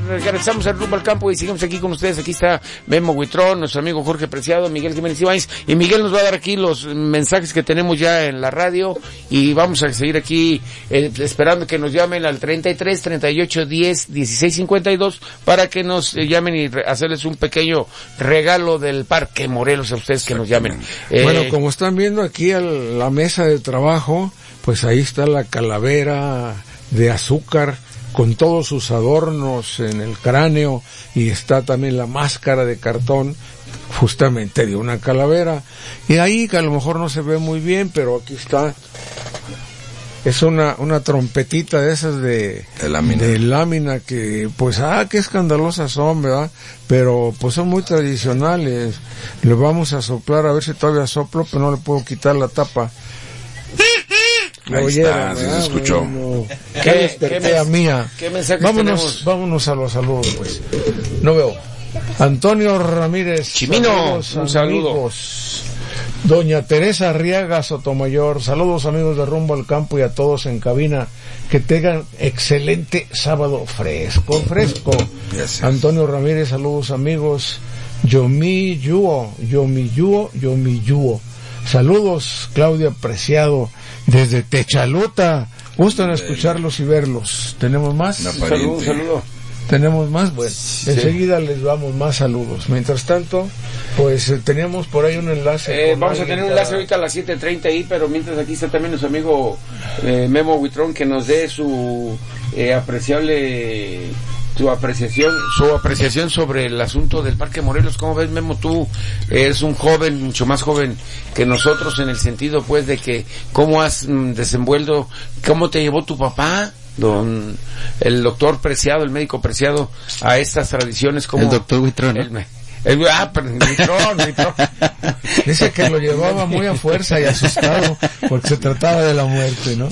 regresamos al Rumbo al Campo y seguimos aquí con ustedes. Aquí está Memo Huitrón, nuestro amigo Jorge Preciado, Miguel Jiménez Ibáñez, y Miguel nos va a dar aquí los mensajes que tenemos ya en la radio, y vamos a seguir aquí esperando que nos llamen al 33 38 10 16 52 para que nos llamen y hacerles un pequeño regalo del Parque Morelos a ustedes que nos llamen. Bueno, como están viendo aquí a la mesa de trabajo, pues ahí está la calavera de azúcar con todos sus adornos en el cráneo, y está también la máscara de cartón justamente de una calavera, y ahí que a lo mejor no se ve muy bien, pero aquí está. Es una trompetita de esas de lámina que, pues, qué escandalosas son, ¿verdad? Pero, pues, son muy tradicionales. Le vamos a soplar, a ver si todavía soplo, pero no le puedo quitar la tapa. Ahí está, sí se escuchó. Bueno, ¿Qué mensajes tenemos? Vámonos a los saludos, pues. No veo. Antonio Ramírez. Chimino, un saludo. Amigos. Doña Teresa Arriaga Sotomayor, saludos amigos de Rumbo al Campo y a todos en cabina, que tengan excelente sábado fresco. Gracias. Antonio Ramírez, saludos amigos. Yomiyuo. Saludos, Claudia Preciado, desde Techaluta. Gustan escucharlos y verlos. ¿Tenemos más? Saludo. ¿Tenemos más? Bueno, enseguida les damos más saludos. Mientras tanto, pues teníamos por ahí un enlace. Vamos a tener un enlace ahorita a las 7:30 ahí, pero mientras aquí está también nuestro amigo Memo Huitrón, que nos dé su apreciación sobre el asunto del Parque Morelos. ¿Cómo ves, Memo? Tú eres un joven, mucho más joven que nosotros, en el sentido, pues, de que cómo has desenvuelto, cómo te llevó tu papá, el doctor Preciado, el médico Preciado, a estas tradiciones, como el doctor Huitrón, ¿no? Huitrón. Dice que lo llevaba muy a fuerza y asustado porque se trataba de la muerte, ¿no?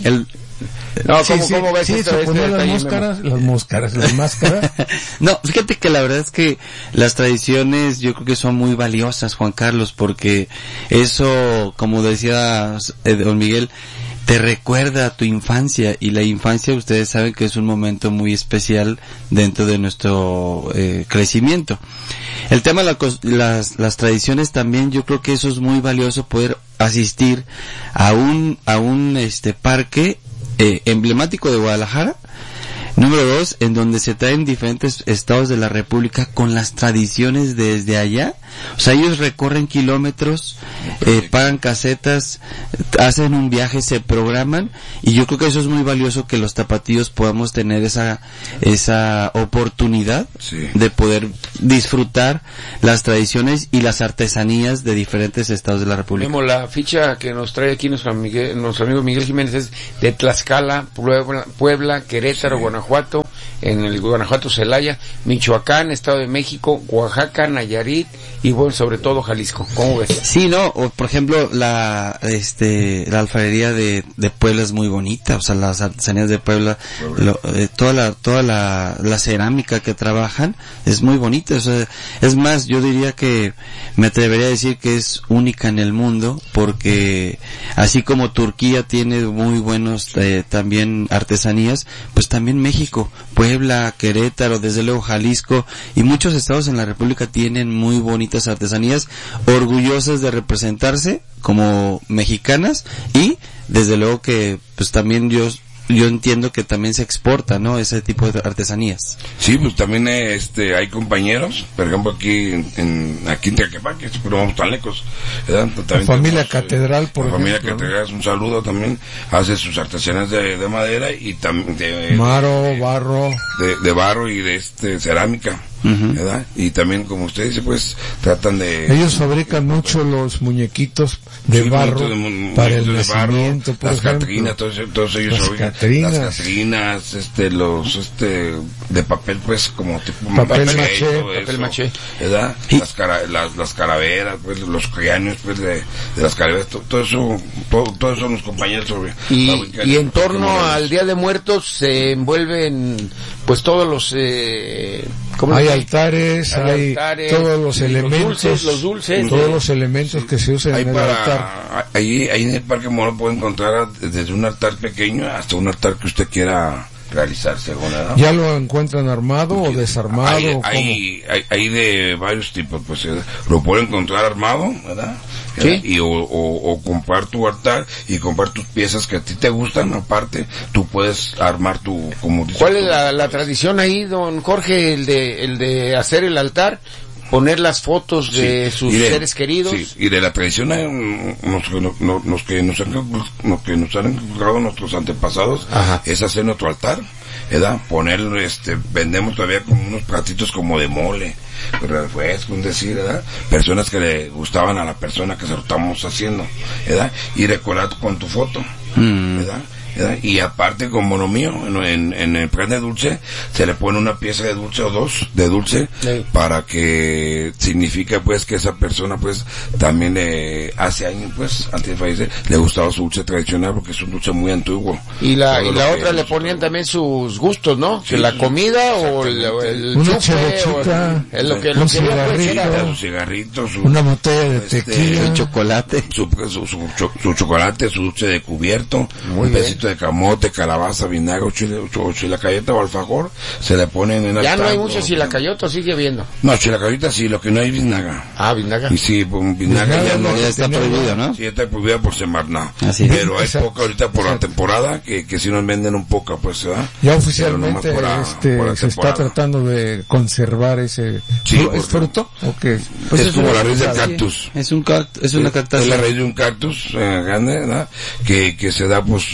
¿Cómo ves esto? Las máscaras. No, fíjate que la verdad es que las tradiciones yo creo que son muy valiosas, Juan Carlos, porque eso, como decía don Miguel, te recuerda a tu infancia, y la infancia ustedes saben que es un momento muy especial dentro de nuestro crecimiento. El tema de las tradiciones también, yo creo que eso es muy valioso, poder asistir a un parque emblemático de Guadalajara. Número 2, en donde se traen diferentes estados de la República con las tradiciones desde allá. O sea, ellos recorren kilómetros, pagan casetas, hacen un viaje, se programan, y yo creo que eso es muy valioso, que los tapatíos podamos tener esa oportunidad de poder disfrutar las tradiciones y las artesanías de diferentes estados de la República. Vemos la ficha que nos trae aquí nuestro amigo Miguel Jiménez, es de Tlaxcala, Puebla, Querétaro, Guanajuato, en el Guanajuato, Celaya, Michoacán, Estado de México, Oaxaca, Nayarit y, bueno, sobre todo Jalisco. ¿Cómo ves? Sí, no, o por ejemplo la alfarería de Puebla es muy bonita, o sea, las artesanías de Puebla, toda la cerámica que trabajan es muy bonita, o sea, es más, yo diría que me atrevería a decir que es única en el mundo, porque así como Turquía tiene muy buenos también artesanías, pues también México, Puebla, Querétaro, desde luego Jalisco y muchos estados en la República tienen muy bonitas artesanías, orgullosas de representarse como mexicanas, y desde luego que pues también yo entiendo que también se exporta, ¿no?, ese tipo de artesanías. Sí, pues también hay compañeros, por ejemplo aquí en Tlaquepaque, pero no vamos tan lejos, ¿verdad? La familia Catedral, por ejemplo. La familia Catedral, un saludo también, hace sus artesanías de madera y también de barro y de cerámica. ¿Verdad? Y también, como usted dice, pues tratan de... Ellos fabrican mucho los muñequitos de barro para el nacimiento, por las ejemplo. Catrinas, todos ellos fabrican las Catrinas, los de papel, pues, como tipo papel maché, ¿verdad? Las calaveras, pues, los cráneos, pues, de las calaveras, todo eso los compañeros sobre... Y en torno al Día de Muertos se envuelven, pues, todos los... hay altares, hay todos los elementos, los dulces, todos los elementos que se usan en el altar. Ahí en el Parque Morelos puede encontrar desde un altar pequeño hasta un altar que usted quiera realizarse alguna, ¿no? ¿Ya lo encuentran armado o desarmado? Hay de varios tipos, pues lo pueden encontrar armado, ¿verdad? Sí. Y o comprar tu altar y comprar tus piezas que a ti te gustan, aparte tú puedes armar tu, como dices. ¿Cuál es la tradición ahí, don Jorge, el de hacer el altar? Poner las fotos de sus seres queridos. Sí, y de la tradición los que nos han inculcado nuestros antepasados. Ajá. Es hacer nuestro altar, ¿verdad? Poner, vendemos todavía como unos platitos como de mole, refresco, decir, ¿verdad? Personas que le gustaban a la persona que se lo estamos haciendo, ¿verdad? Y recordar con tu foto, ¿verdad? Y aparte, como lo mío, en el plan de dulce, se le pone una pieza de dulce o dos de dulce, sí, para que significa pues que esa persona pues también hace años pues, antes de fallecer, le gustaba su dulce tradicional porque es un dulce muy antiguo. Y la otra le ponían también sus gustos, ¿no? Sí, que la comida o el chupe, o lo que un cigarrito, sus cigarritos, una botella de tequila, el chocolate, su chocolate, su dulce de cubierto, un pedacito de camote, calabaza, vinagre, o chilacayota o alfajor, se le ponen en el ya no hay mucho chilacayota, sigue viendo. No, chilacayota sí, lo que no hay vinagre. Ah, vinagre. Y sí, vinagre ya no está prohibido, ¿no? Sí, está prohibido por Semarnat. Pero hay poca ahorita por la temporada que sí nos venden un poco, pues, ¿verdad? Ya oficialmente se está tratando de conservar ese. Sí, ¿es fruto o qué? Pues es como la raíz del cactus. Es una cactácea. Es la raíz de un cactus grande, ¿verdad? Que se da, pues,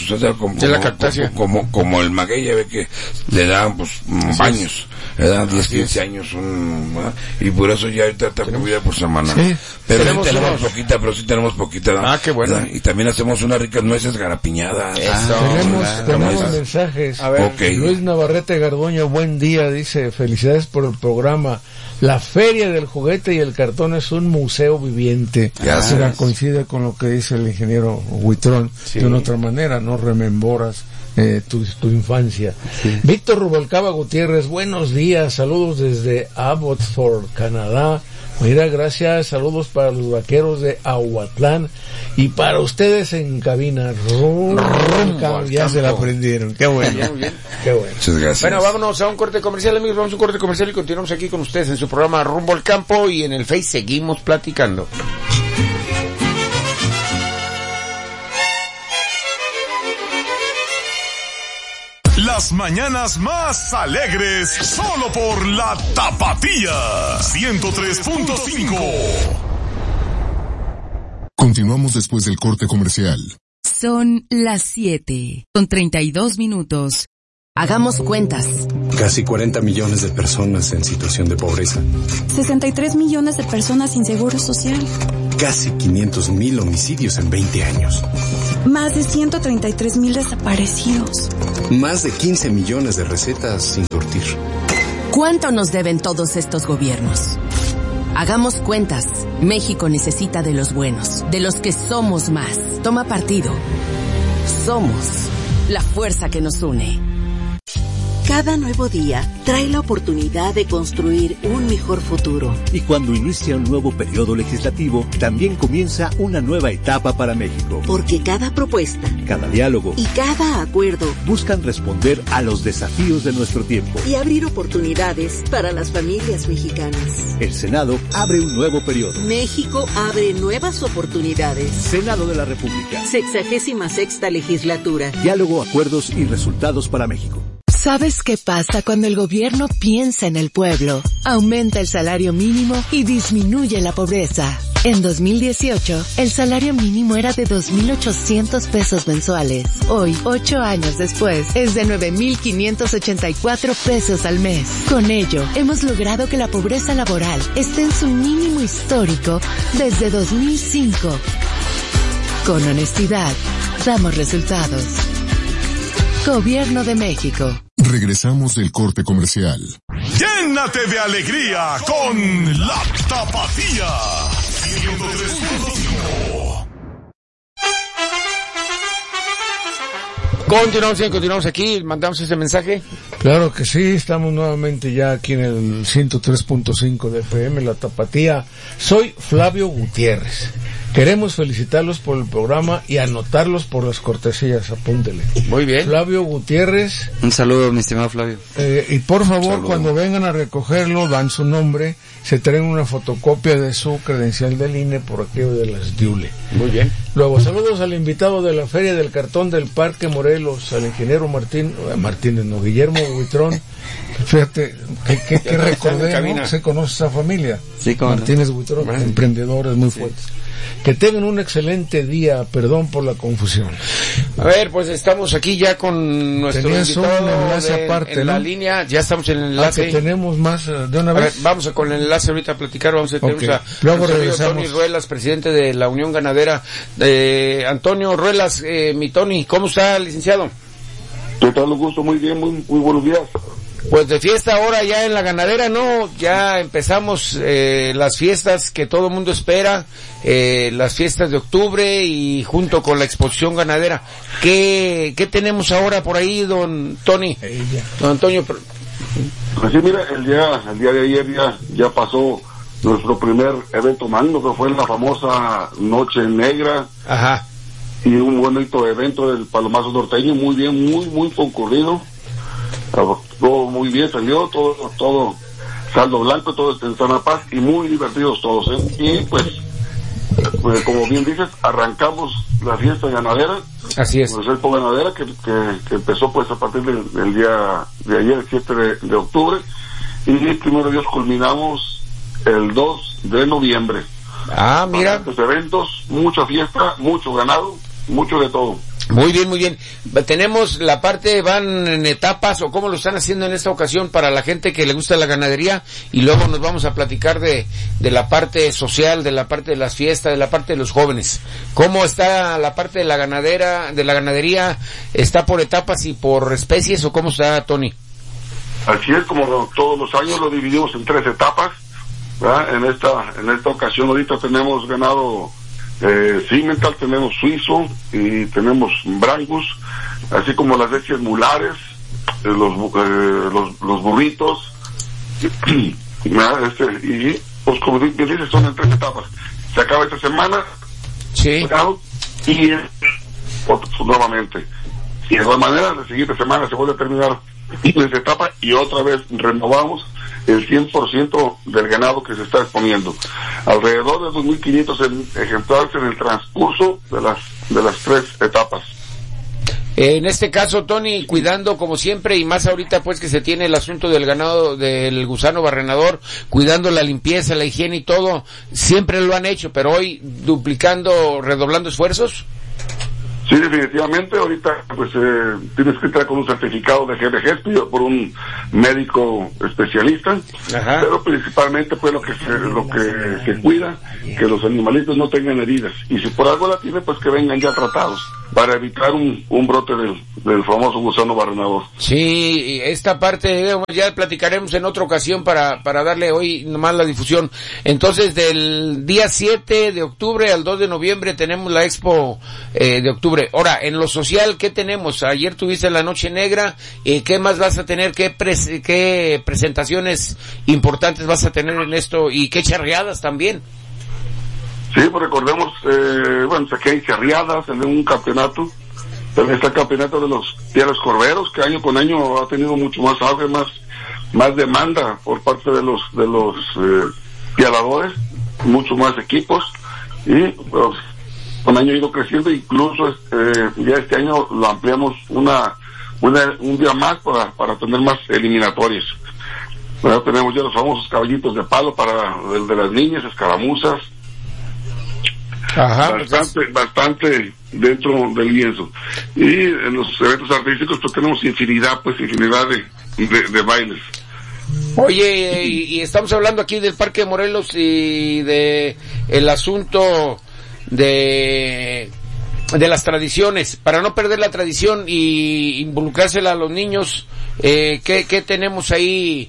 como el maguey, ya ve que le dan pues baños, ¿verdad? 10, 15 años, y por eso ya ahorita está prohibida por semana. Sí. Pero tenemos poquita, pero sí tenemos poquita, ¿verdad? Ah, qué bueno. ¿verdad? Y también hacemos unas ricas nueces garapiñadas. Tenemos mensajes. A ver, okay. Luis Navarrete Garduño, buen día, dice, felicidades por el programa. La Feria del Juguete y el Cartón es un museo viviente. Coincide con lo que dice el ingeniero Huitrón, sí, de una otra manera, no rememoras tu infancia. Sí. Víctor Rubalcaba Gutiérrez, buenos días, saludos desde Abbotsford, Canadá. Mira, gracias, saludos para los vaqueros de Ahuatlán y para ustedes en cabina. Ya se la aprendieron, qué bueno. Bien. Qué bueno. Muchas gracias. Bueno, vámonos a un corte comercial, amigos, vamos a un corte comercial y continuamos aquí con ustedes en su programa Rumbo al Campo, y en el Face seguimos platicando. Las mañanas más alegres, solo por la Tapatía 103.5. Continuamos después del corte comercial. Son las 7:32. Hagamos cuentas. Casi 40 millones de personas en situación de pobreza. 63 millones de personas sin seguro social. Casi 500,000 homicidios en 20 años. Más de 133,000 desaparecidos. Más de 15 millones de recetas sin surtir. ¿Cuánto nos deben todos estos gobiernos? Hagamos cuentas. México necesita de los buenos, de los que somos más. Toma partido. Somos la fuerza que nos une. Cada nuevo día trae la oportunidad de construir un mejor futuro. Y cuando inicia un nuevo periodo legislativo, también comienza una nueva etapa para México. Porque cada propuesta, cada diálogo y cada acuerdo buscan responder a los desafíos de nuestro tiempo y abrir oportunidades para las familias mexicanas. El Senado abre un nuevo periodo. México abre nuevas oportunidades. Senado de la República. 66ª legislatura. Diálogo, acuerdos y resultados para México. ¿Sabes qué pasa cuando el gobierno piensa en el pueblo? Aumenta el salario mínimo y disminuye la pobreza. En 2018, el salario mínimo era de 2,800 pesos mensuales. Hoy, 8 años después, es de 9,584 pesos al mes. Con ello, hemos logrado que la pobreza laboral esté en su mínimo histórico desde 2005. Con honestidad, damos resultados. Gobierno de México. Regresamos del corte comercial. Llénate de alegría con la Tapatía 103.5. Continuamos aquí, mandamos este mensaje. Claro que sí, estamos nuevamente ya aquí en el 103.5 de FM, la Tapatía. Soy Flavio Gutiérrez. Queremos felicitarlos por el programa y anotarlos por las cortesías, apúntele. Muy bien. Flavio Gutiérrez. Un saludo, mi estimado Flavio. Y por favor, cuando vengan a recogerlo, dan su nombre, se traen una fotocopia de su credencial del INE por aquello de las Diule. Muy bien. Luego, saludos al invitado de la Feria del Cartón del Parque Morelos, al ingeniero Guillermo Buitrón. Fíjate, que recordé, ¿no? Se conoce esa familia. Sí, Martínez Buitrón, emprendedores muy fuertes. Que tengan un excelente día, perdón por la confusión. A ver, pues estamos aquí ya con nuestro invitado un enlace aparte, en ¿no? la línea, ya estamos en el enlace. Que tenemos más de una vez. A ver, vamos con el enlace ahorita a platicar, vamos a tener luego regresamos. Tony Ruelas, presidente de la Unión Ganadera. Antonio Ruelas, mi Tony, ¿cómo está, licenciado? ¿Qué tal, Augusto? Muy bien, muy buenos días. Pues de fiesta ahora ya en la ganadera, ¿no? Ya empezamos las fiestas que todo el mundo espera, las fiestas de octubre y junto con la exposición ganadera. ¿Qué tenemos ahora por ahí, don Tony? Don Antonio. Pues sí, mira, el día de ayer ya pasó nuestro primer evento magno, que fue la famosa Noche Negra. Ajá. Y un bonito evento del Palomazo Norteño, muy bien, muy concurrido. Todo muy bien, salió todo saldo blanco, todo en sana paz y muy divertidos todos, ¿eh? Y pues como bien dices, arrancamos la fiesta ganadera. Así es. Pues el ganadera que empezó pues a partir del día de ayer, el 7 de octubre, y primero Dios culminamos el 2 de noviembre. Ah, mira. Estos eventos, mucha fiesta, mucho ganado, mucho de todo. Muy bien. Tenemos la parte, van en etapas, o cómo lo están haciendo en esta ocasión para la gente que le gusta la ganadería, y luego nos vamos a platicar de la parte social, de la parte de las fiestas, de la parte de los jóvenes. ¿Cómo está la parte de la ganadería? ¿Está por etapas y por especies, o cómo está, Tony? Así es, como todos los años lo dividimos en 3 etapas, ¿verdad? En esta ocasión ahorita tenemos ganado Simmental, tenemos Suizo y tenemos Brangus, así como las leches mulares, los burritos, y pues como dices, son en 3 etapas. Se acaba esta semana, sí, y nuevamente. Y de igual manera, la siguiente semana se vuelve a terminar esta etapa y otra vez renovamos el 100% del ganado que se está exponiendo. Alrededor de 2.500 ejemplares en el transcurso de las 3 etapas. En este caso, Tony, cuidando como siempre, y más ahorita pues que se tiene el asunto del ganado, del gusano barrenador, cuidando la limpieza, la higiene y todo, siempre lo han hecho, pero hoy redoblando esfuerzos. Sí, definitivamente. Ahorita pues tienes que entrar con un certificado de GBG pedido por un médico especialista. Ajá. Pero principalmente pues lo que se cuida, que los animalitos no tengan heridas, y si por algo la tienen, pues que vengan ya tratados para evitar un brote del famoso gusano barrenador. Sí, esta parte ya platicaremos en otra ocasión para darle hoy nomás la difusión. Entonces, del día 7 de octubre al 2 de noviembre tenemos la expo de octubre. Ahora, en lo social, ¿qué tenemos? Ayer tuviste la Noche Negra, ¿qué más vas a tener? ¿Qué presentaciones importantes vas a tener en esto? ¿Y qué charreadas también? Sí, pues recordemos, aquí hay charreadas en un campeonato. También está el campeonato de los Tierras Corberos, que año con año ha tenido mucho más auge, más demanda por parte de los piadadores, mucho más equipos, y pues, con año ha ido creciendo, incluso ya este año lo ampliamos un día más para tener más eliminatorias. Bueno, tenemos ya los famosos caballitos de palo para el de las niñas, escaramuzas. Ajá, bastante dentro del lienzo. Y en los eventos artísticos pues tenemos infinidad de bailes. Oye, y estamos hablando aquí del Parque de Morelos y de el asunto de las tradiciones, para no perder la tradición y involucrársela a los niños. ¿Qué tenemos ahí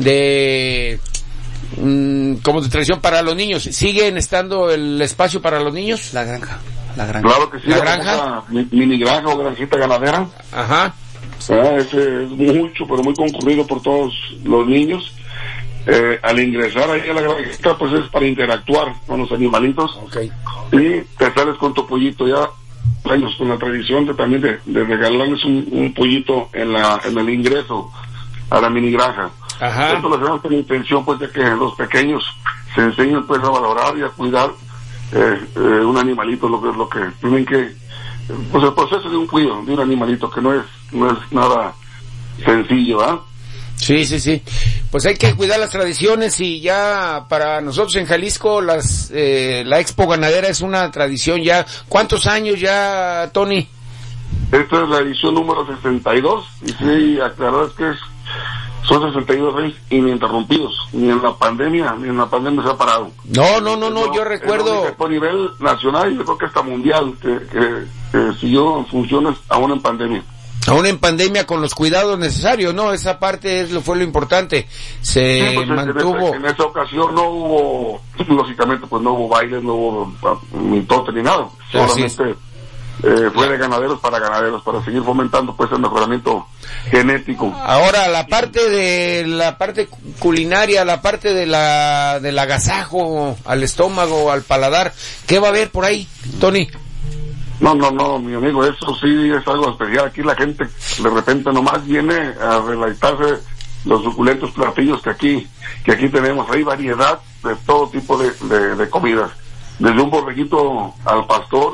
como de tradición para los niños? ¿Siguen estando el espacio para los niños? La granja. Claro que sí. ¿La granja? Mini granja o granjita ganadera. Ajá. Ese es mucho, pero muy concurrido por todos los niños. al ingresar ahí a la granjita, pues es para interactuar con los animalitos. Okay. Y te sales con tu pollito ya, años con la tradición también de regalarles un pollito en el ingreso a la mini granja. Ajá. Esto lo hacemos con la intención pues de que los pequeños se enseñen pues a valorar y a cuidar un animalito, lo que tienen que, pues el proceso de un cuidado de un animalito que no es nada sencillo, ¿ah? Sí. Pues hay que cuidar las tradiciones y ya para nosotros en Jalisco la Expo Ganadera es una tradición ya. ¿Cuántos años ya, Tony? Esta es la edición número 62 y sí, aclarar es que son 62 años ininterrumpidos, ni en la pandemia se ha parado. No, yo recuerdo. A nivel nacional y yo creo que hasta mundial, que siguió en funciones aún en pandemia. Aún en pandemia con los cuidados necesarios, ¿no? Esa parte fue lo importante. Se mantuvo. En esa ocasión no hubo, lógicamente, pues no hubo bailes, no hubo ni tote ni nada. Solamente fue de ganaderos para seguir fomentando pues el mejoramiento genético. Ahora la parte culinaria, la parte del agasajo al estómago, al paladar, ¿qué va a haber por ahí, Tony? No, mi amigo, eso sí es algo especial. Aquí la gente de repente nomás viene a realizarse los suculentos platillos que aquí tenemos. Hay variedad de todo tipo de comidas, desde un borreguito al pastor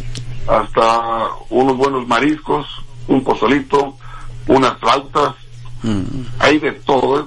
hasta unos buenos mariscos, un pozolito, unas flautas. Hay de todo.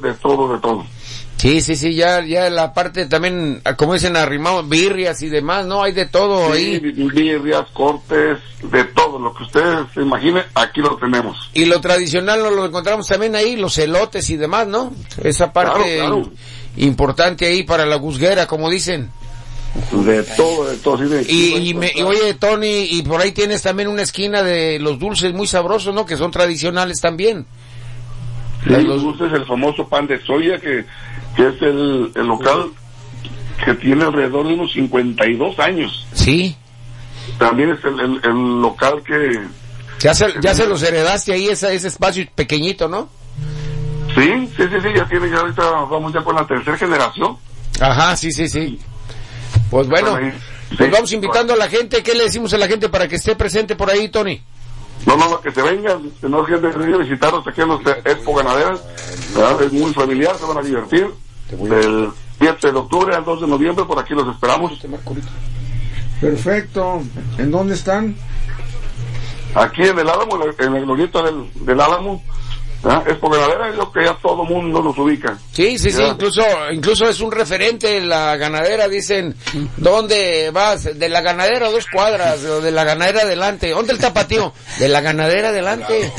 Sí, ya la parte también, como dicen, arrimamos birrias y demás, ¿no? Hay de todo ahí. Birrias, cortes, de todo, lo que ustedes se imaginen, aquí lo tenemos. Y lo tradicional lo encontramos también ahí, los elotes y demás, ¿no? Esa parte claro. Importante ahí para la gusguera, como dicen. De todo, sí. Y oye, Tony, y por ahí tienes también una esquina de los dulces muy sabrosos, ¿no? Que son tradicionales también. Sí, los dulces, el famoso pan de soya que es el local que tiene alrededor de unos 52 años. Sí. También es el local que... Ya se los heredaste ahí, ese espacio pequeñito, ¿no? Sí, ya ahorita vamos ya con la tercera generación. Ajá, sí. Pues bueno, pues vamos invitando a la gente. ¿Qué le decimos a la gente para que esté presente por ahí, Tony? No, que se vengan, que no dejen de visitarnos aquí en los Expo Ganadera. Es muy familiar, se van a divertir. Del 7 de octubre al 2 de noviembre, por aquí los esperamos. Perfecto. ¿En dónde están? Aquí en el Álamo, en la glorieta del Álamo. Expo Ganadera es lo que ya todo mundo nos ubica. Sí, incluso es un referente la ganadera, dicen, ¿dónde vas? De la ganadera 2 cuadras, o de la ganadera adelante. ¿Dónde el tapatío? De la ganadera adelante.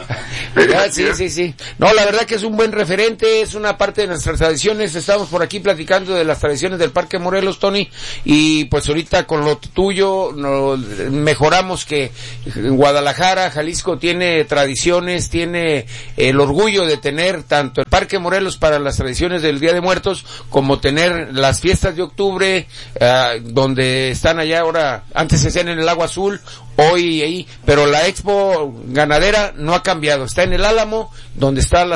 Sí. No, la verdad que es un buen referente, es una parte de nuestras tradiciones. Estamos por aquí platicando de las tradiciones del Parque Morelos, Tony, y pues ahorita con lo tuyo mejoramos que Guadalajara, Jalisco tiene tradiciones, tiene el orgullo de tener tanto el Parque Morelos para las tradiciones del Día de Muertos, como tener las fiestas de octubre, donde están allá ahora, antes se hacían en el Agua Azul, hoy ahí, pero la Expo Ganadera no ha cambiado, está en el Álamo, donde está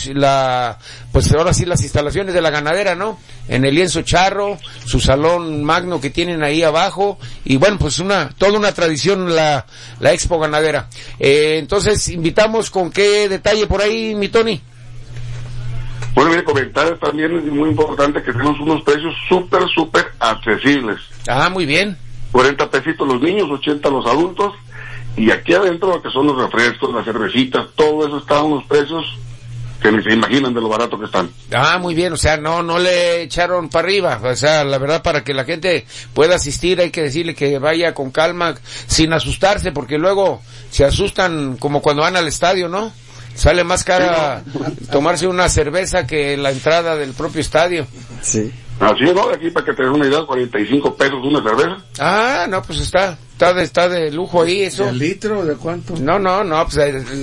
pues ahora sí las instalaciones de la ganadera, ¿no? En el Lienzo Charro, su salón magno que tienen ahí abajo, y bueno, pues toda una tradición la Expo Ganadera. Entonces, invitamos con qué detalle por ahí, mi Tony. Bueno, mire, comentar también es muy importante que tenemos unos precios súper accesibles. Ah, muy bien. 40 pesitos los niños, 80 los adultos, y aquí adentro lo que son los refrescos, las cervecitas, todo eso está a unos precios que ni se imaginan de lo barato que están. Ah, muy bien, o sea, no le echaron para arriba, o sea, la verdad, para que la gente pueda asistir hay que decirle que vaya con calma, sin asustarse, porque luego se asustan como cuando van al estadio, ¿no? Sale más cara tomarse una cerveza que la entrada del propio estadio. Sí. Así, ¿no? Aquí, para que te des una idea, 45 pesos una cerveza. Ah, no, pues está de lujo ahí eso. ¿De litro? ¿De cuánto? No, pues...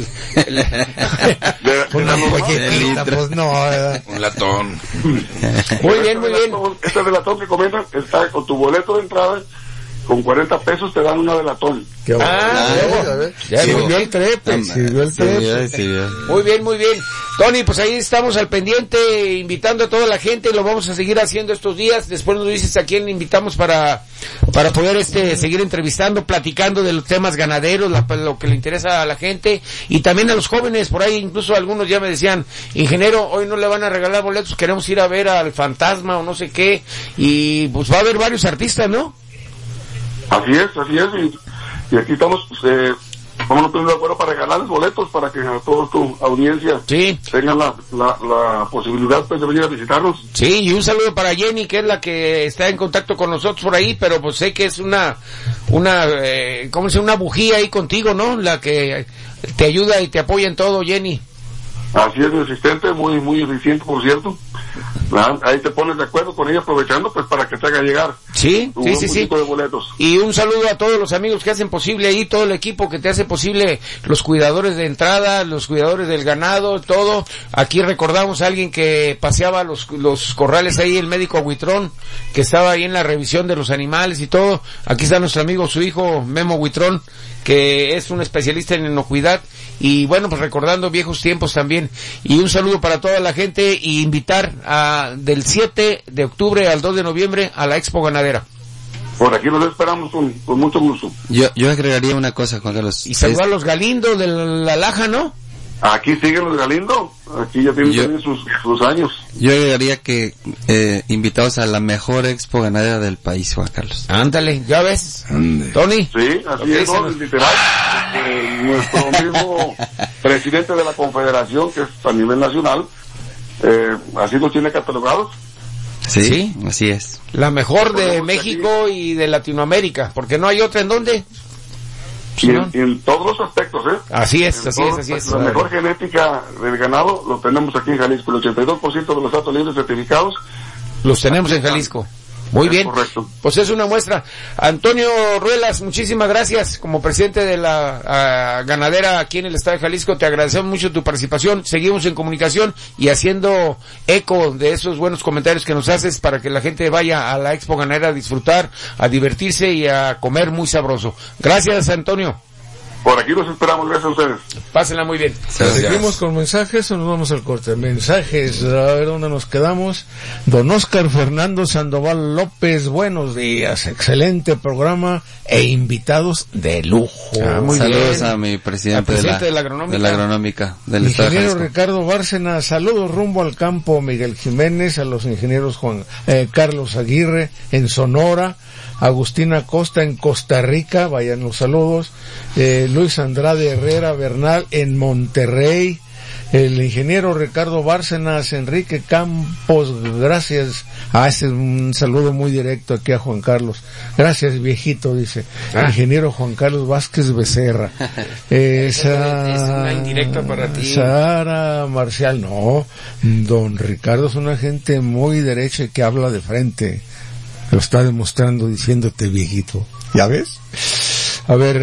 una molletita, pues no. Un latón. Muy bien. Este de latón que comentan está con tu boleto de entrada, con 40 pesos te dan una de latón. Ya sirvió el trepe. Muy bien, muy bien. Tony, pues ahí estamos al pendiente, invitando a toda la gente, lo vamos a seguir haciendo estos días. Después nos dices a quién invitamos para poder seguir entrevistando, platicando de los temas ganaderos, lo que le interesa a la gente, y también a los jóvenes. Por ahí incluso algunos ya me decían, ingeniero, hoy no le van a regalar boletos, queremos ir a ver al Fantasma o no sé qué, y pues va a haber varios artistas, ¿no? Así es, y aquí estamos, vamos a tener de acuerdo para regalarles boletos para que a toda tu audiencia tengan la posibilidad pues de venir a visitarnos. Sí, y un saludo para Jenny, que es la que está en contacto con nosotros por ahí, pero pues sé que es una bujía ahí contigo, ¿no? La que te ayuda y te apoya en todo, Jenny. Así es, mi asistente, muy, muy eficiente, por cierto. Ahí te pones de acuerdo con ella, aprovechando pues para que te haga llegar sí de boletos. Y un saludo a todos los amigos que hacen posible ahí, todo el equipo que te hace posible, los cuidadores de entrada, los cuidadores del ganado, todo. Aquí recordamos a alguien que paseaba los corrales ahí, el médico Huitrón, que estaba ahí en la revisión de los animales y todo. Aquí está nuestro amigo, su hijo Memo Huitrón, que es un especialista en inocuidad, y bueno, pues recordando viejos tiempos también. Y un saludo para toda la gente, y invitar del 7 de octubre al 2 de noviembre a la Expo Ganadera. Por aquí los esperamos con mucho gusto. Yo agregaría una cosa, Juan Carlos. Y saludar a los Galindo de la Laja, ¿no? Aquí siguen los Galindo, aquí ya tienen sus años. Yo agregaría que invitados a la mejor expo ganadera del país, Juan Carlos. Ándale, ¿ya ves? Tony. Sí, así es, ¿no? Literal. Nuestro mismo presidente de la Confederación, que es a nivel nacional, así los tiene catalogados. Sí, así es. La mejor de México y de Latinoamérica, porque no hay otra. ¿En dónde? Y en todos los aspectos, Así es. La mejor genética del ganado lo tenemos aquí en Jalisco. El 82% de los datos libres certificados los tenemos en Jalisco. Muy bien. Correcto. Pues es una muestra. Antonio Ruelas, muchísimas gracias. Como presidente de la ganadera aquí en el estado de Jalisco, te agradecemos mucho tu participación. Seguimos en comunicación y haciendo eco de esos buenos comentarios que nos haces para que la gente vaya a la Expo Ganadera a disfrutar, a divertirse y a comer muy sabroso. Gracias, Antonio. Por aquí los esperamos, gracias a ustedes. Pásenla muy bien. ¿Seguimos con mensajes o nos vamos al corte? Mensajes, a ver dónde nos quedamos. Don Oscar Fernando Sandoval López, buenos días, excelente programa e invitados de lujo. Muy saludos bien a mi presidente de la agronómica del estado de Jalisco. Ingeniero Ricardo Bárcena, saludos rumbo al campo Miguel Jiménez, a los ingenieros Carlos Aguirre en Sonora, Agustina Costa en Costa Rica, vayan los saludos, Luis Andrade Herrera Bernal en Monterrey, el ingeniero Ricardo Bárcenas, Enrique Campos, gracias. Ese es un saludo muy directo aquí a Juan Carlos. Gracias, viejito, dice. Ingeniero Juan Carlos Vázquez Becerra. Es una indirecta para ti. Sara Marcial, no. Don Ricardo es una gente muy derecha que habla de frente. Lo está demostrando diciéndote viejito. ¿Ya ves? A ver,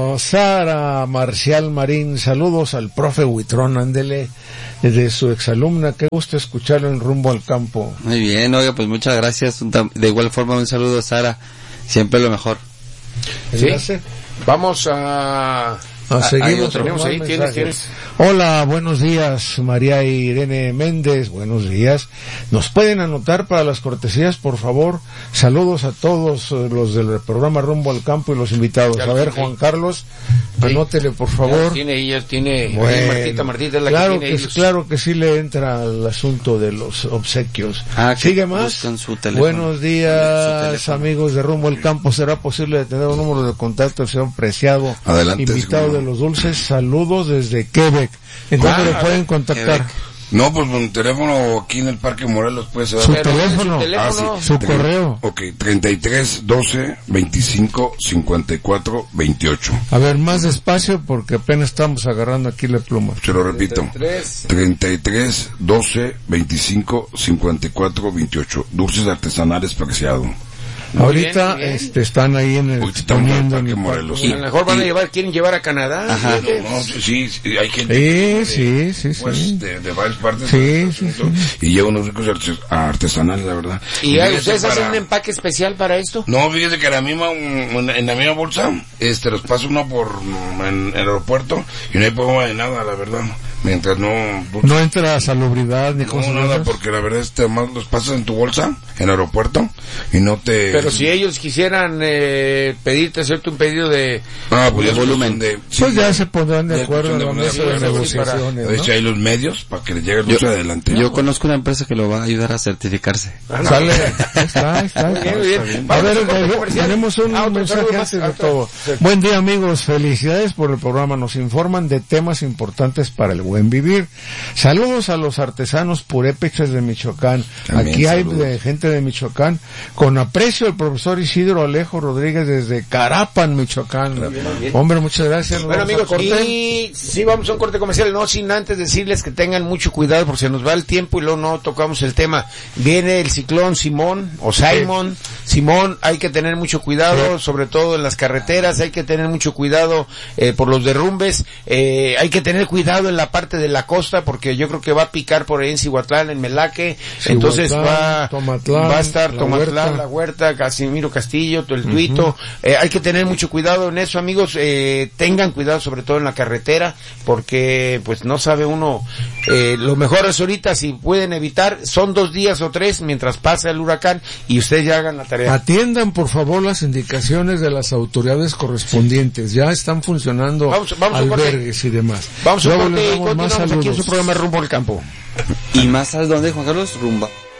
Sara Marcial Marín, saludos al profe Huitrón, ándele, de su exalumna, qué gusto escucharlo en Rumbo al Campo. Muy bien, oiga, pues muchas gracias, de igual forma un saludo a Sara, siempre lo mejor. ¿Sí? Vamos a seguimos, tenemos ahí, ¿tienes? Hola, buenos días, María Irene Méndez, buenos días. ¿Nos pueden anotar para las cortesías, por favor? Saludos a todos los del programa Rumbo al Campo y los invitados. A ver, Juan Carlos, anótele, por favor. Ella tiene, bueno, Martita es la claro que tiene claro que sí le entra al asunto de los obsequios. ¿Sigue más? Buenos días, amigos de Rumbo al Campo. ¿Será posible tener un número de contacto del señor Preciado? Adelante. Invitado de los dulces, saludos desde Quebec. ¿En dónde lo pueden contactar? Quebec. No, pues un teléfono aquí en el Parque Morelos puede ser. ¿Su teléfono? ¿Su correo? Ok, 33 12 25 54 28. A ver, más despacio porque apenas estamos agarrando aquí la pluma. Se lo repito. 33 12 25 54 28. Dulces artesanales Preciado. Ahorita bien. Están ahí en el poniendo en Morelos. Y a lo mejor quieren llevar a Canadá. Ajá. No, sí, hay gente sí, pues, de varias partes. Sí. Y lleva unos ricos artesanales, la verdad. ¿Y ustedes hacen un empaque especial para esto? No, fíjese que en la misma bolsa, los pasa uno en el aeropuerto y no hay problema de nada, la verdad. Mientras no entra salubridad ni cosas. No, nada, porque la verdad más los pasas en tu bolsa, en el aeropuerto, y no te... Pero si ellos quisieran hacerte un pedido de volumen, pues ya se pondrán de acuerdo en la mesa de negociaciones, ¿no? De hecho, hay los medios para que les llegue el bolso adelante. Yo conozco una empresa que lo va a ayudar a certificarse. Sale, está. Muy bien. A ver, tenemos un mensaje antes de todo. Buen día, amigos, felicidades por el programa, nos informan de temas importantes para el buen vivir. Saludos a los artesanos purépechas de Michoacán. También aquí hay saludos. gente de Michoacán. Con aprecio el profesor Isidro Alejo Rodríguez desde Carapan, Michoacán. Hombre, muchas gracias. Bueno, amigos, y sí, vamos a un corte comercial, no sin antes decirles que tengan mucho cuidado porque se nos va el tiempo y luego no tocamos el tema. Viene el ciclón Simón, Simón, hay que tener mucho cuidado, sobre todo en las carreteras, hay que tener mucho cuidado por los derrumbes, hay que tener cuidado en la parte de la costa porque yo creo que va a picar por ahí en Cihuatlán, en Melaque, entonces va a estar Tomatlán, La Huerta, Casimiro Castillo, el Tuito, hay que tener mucho cuidado en eso, amigos, tengan cuidado sobre todo en la carretera porque pues no sabe uno, lo mejor es ahorita si pueden evitar, son 2 días o 3 mientras pasa el huracán y ustedes ya hagan la tarea. Atiendan por favor las indicaciones de las autoridades correspondientes, ya están funcionando vamos albergues y demás. Vamos a Luego corte y les damos continuamos más aquí en su saludos. programa Rumbo al Campo. ¿Y más sabes dónde, Juan Carlos? Rumba.